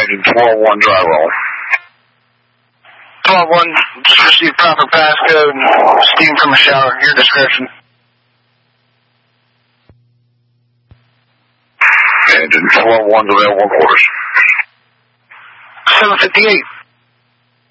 Engine 12-1, dry roll. 12-1, just received proper passcode, steam from a shower, your description. Engine 12-1's available quarters. 758.